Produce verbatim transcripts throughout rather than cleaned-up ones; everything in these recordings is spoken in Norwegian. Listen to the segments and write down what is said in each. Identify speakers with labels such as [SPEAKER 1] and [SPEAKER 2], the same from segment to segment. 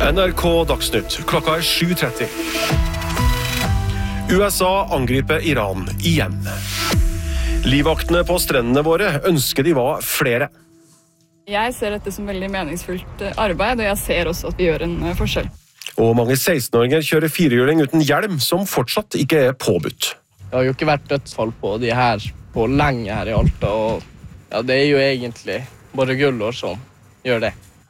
[SPEAKER 1] N R K Dagsnytt, klokka er sju tretti. U S A angriper Iran igjen. Livvaktene på strendene våre ønsker de var flere.
[SPEAKER 2] Jeg ser dette som veldig meningsfullt arbeid, og jeg ser også at vi gjør en forskjell.
[SPEAKER 1] Og mange seksten-åringer kjører firehjuling uten hjelm, som fortsatt ikke er påbudt.
[SPEAKER 3] Det har jo ikke vært dødsfall på de her på lenge her i Alta, og ja, det er jo egentlig bare Gullår som gjør det.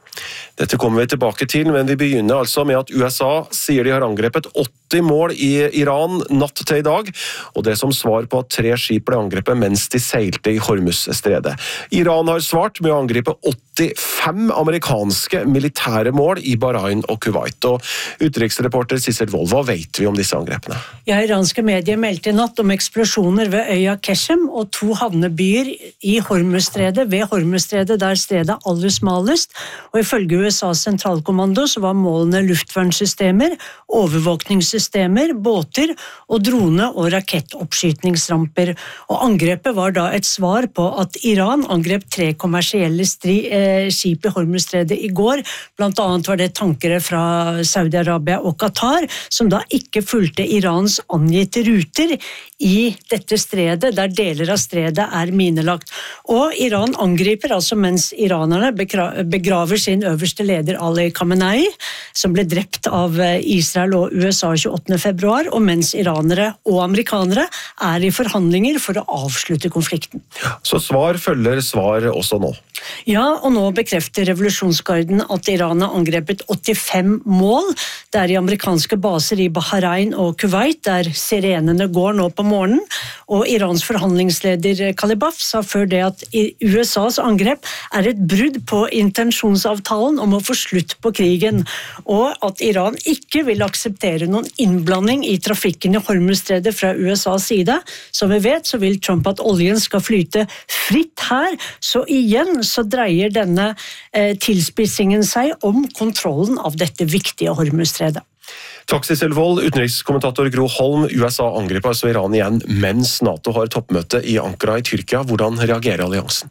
[SPEAKER 1] Dette kommer vi tilbake til, men vi begynner altså med at U S A sier de har angrepet åtti mål i Iran natt til i dag, og det som svar på at tre skip ble angrepet mens de seilte i Hormuz-stredet. Iran har svart med å angripe åttifem amerikanske militære mål i Bahrain og Kuwait. Og utenriksreporter Sissel Wold, hva vet vi om disse angrepene?
[SPEAKER 4] Ja, iranske medier meldte i natt om eksplosjoner ved øya Keshem og to havnebyer i Hormuz-stredet, ved Hormuz-stredet der stredet er aller smalest, og ifølge U S A's sentralkommando så var målene luftvernsystemer, overvåkningssystemer, båter og drone- og rakettoppskytningsramper. Og angrepet var da et svar på at Iran angrep tre kommersielle stri, eh, skip i Hormuz-stredet i går. Blant annet var det tankere fra Saudi-Arabia og Qatar, som da ikke fulgte Irans angitte ruter i dette stredet, der deler av stredet er minelagt. Og Iran angriper altså mens iranerne begraver sin øverste leder Ali Khamenei, som ble drept av Israel og U S A tjueåttende februar, og mens iranere og amerikanere er i forhandlinger for å avslutte konflikten.
[SPEAKER 1] Så svar følger svar også nå.
[SPEAKER 4] Ja, og nå bekrefter revolusjonsgarden at Iran har angrepet åttifem mål. Det er i amerikanske baser i Bahrain og Kuwait, der sirenene går nå på morgenen, og Irans forhandlingsleder Kalibaf sa før det at U S A's angrep er et brudd på intensjonsavtalen om å få slutt på krigen, og at Iran ikke vil akseptere noen innblanding i trafikken i Hormuz-stredet fra U S A's side. Som vi vet, så vil Trump at oljen skal flyte fritt her, så igjen så dreier denne eh, tilspissingen seg om kontrollen av dette viktige Hormuz-stredet.
[SPEAKER 1] Takk Sissel Wold, utenrikskommentator Gro Holm. U S A angriper altså Iran igjen mens NATO har toppmøte i Ankara i Tyrkia. Hvordan reagerer alliansen?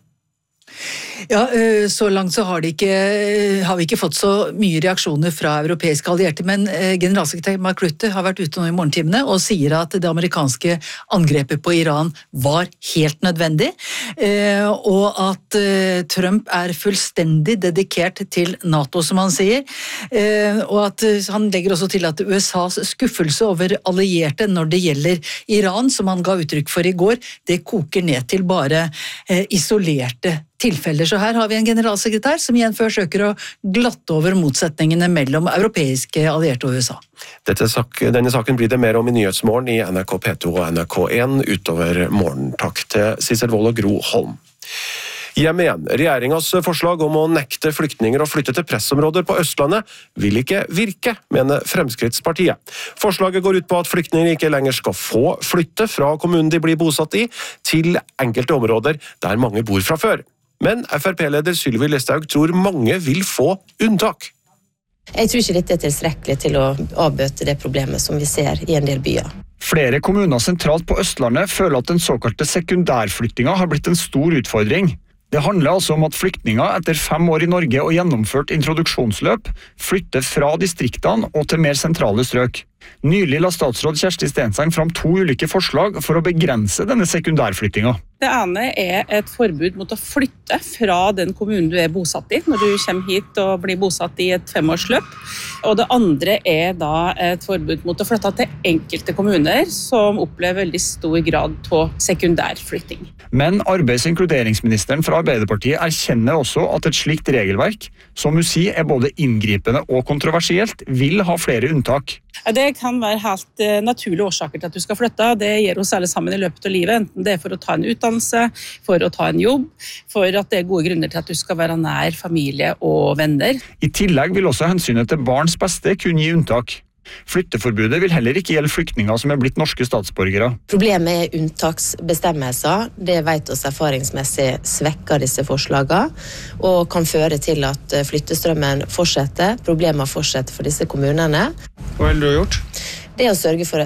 [SPEAKER 5] Ja, så langt så har, de ikke, har vi ikke fått så mye reaksjoner fra europeiske allierte, men generalsekretær Mark Rutte har vært ute nå i morgentimene og sier at det amerikanske angrepet på Iran var helt nødvendig, og at Trump er fullstendig dedikert til NATO, som han sier, og at han legger også til at U S A's skuffelse over allierte når det gjelder Iran, som han ga uttrykk for i går, det koker ned til bare isolerte tilfeller. Så her har vi en generalsekretær som igjen forsøker å glatte over motsetningene mellom europeiske allierte og U S A.
[SPEAKER 1] Dette sak, denne saken blir det mer om i Nyhetsmorgen i N R K P to og N R K en utover morgen. Takk til Sissel Wold og Gro Holm. Hjem igjen. Regjeringens forslag om å nekte flyktninger å flytte til pressområder på Østlandet vil ikke virke, mener Fremskrittspartiet. Forslaget går ut på at flyktninger ikke lenger skal få flytte fra kommunen de blir bosatt i, til enkelte områder der mange bor fra før. Men F R P-leder Sylvi Listhaug tror mange vil få unntak.
[SPEAKER 6] Jeg tror ikke dette er tilstrekkelig til å avbøte det problemet som vi ser i en del byer.
[SPEAKER 7] Flere kommuner sentralt på Østlandet føler at den såkalte sekundærflyttinga har blitt en stor utfordring. Det handler altså om at flyktninger etter fem år i Norge og gjennomført introduksjonsløp flytter fra distriktene og til mer sentrale strøk. Nylig la statsråd Kjersti Stenseng fram to ulike forslag for å begrense denne sekundærflyttinga.
[SPEAKER 8] Det ene er et forbud mot å flytte fra den kommunen du er bosatt i, når du kommer hit og blir bosatt i et femårsløp. Og det andre er da et forbud mot å flytte til enkelte kommuner som opplever veldig stor grad på sekundærflytting.
[SPEAKER 7] Men arbeids- og inkluderingsministeren fra Arbeiderpartiet erkjenner også at et slikt regelverk, som hun sier er både inngripende og kontroversielt, vil ha flere unntak.
[SPEAKER 8] Det kan være helt naturlige årsaker til at du skal flytte. Det gjør oss alle sammen i løpet av livet, enten det er for å ta en utdannelse, for å ta en jobb, for at det er gode grunner til at du skal være nær familie og venner.
[SPEAKER 7] I tillegg vil også hensynet til barns beste kunne gi unntak. Flytteforbudet vil heller ikke gjelde flyktninger som er blitt norske statsborgere.
[SPEAKER 6] Problemet er unntaksbestemmelser. Det vet oss erfaringsmessig svekker disse forslagene, og kan føre til at flyttestrømmen fortsetter, problemer fortsetter for disse kommunene.
[SPEAKER 7] Hva vil du ha gjort?
[SPEAKER 6] Det er å sørge for